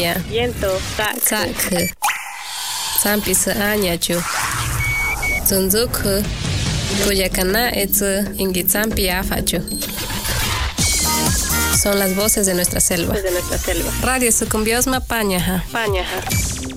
Viento, Sak. Zampi se añachu. Zunzuku. Kuyakana etsu ingitsampi afachu. Son las voces de nuestra selva. de nuestra selva. Radio Sucumbiosma Pañaja. Pañaja.